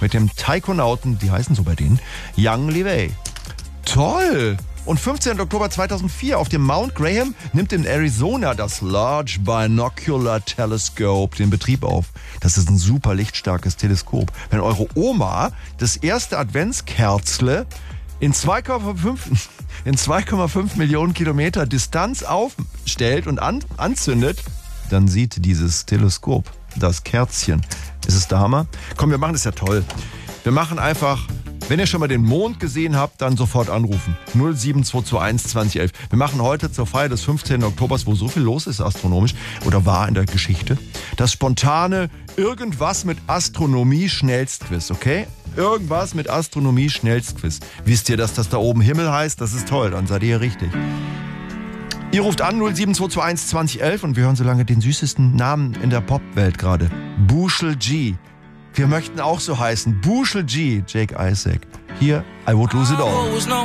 mit dem Taikonauten, die heißen so bei denen, Yang Liwei. Toll! Und 15. Oktober 2004 auf dem Mount Graham nimmt in Arizona das Large Binocular Telescope den Betrieb auf. Das ist ein super lichtstarkes Teleskop. Wenn eure Oma das erste Adventskerzle in 2,5 Millionen Kilometer Distanz aufstellt und anzündet, dann sieht dieses Teleskop das Kerzchen. Ist es der Hammer? Komm, wir machen das ja toll. Wir machen einfach... Wenn ihr schon mal den Mond gesehen habt, dann sofort anrufen. 07221 2011. Wir machen heute zur Feier des 15. Oktobers, wo so viel los ist astronomisch oder war in der Geschichte, das spontane Irgendwas mit Astronomie-Schnellstquiz, okay? Irgendwas mit Astronomie-Schnellstquiz. Wisst ihr, dass das da oben Himmel heißt? Das ist toll, dann seid ihr richtig. Ihr ruft an 07221 2011 und wir hören so lange den süßesten Namen in der Popwelt gerade. Bushel G. Wir möchten auch so heißen. Bushel G. Jake Isaac. Hier, I Would Lose It All.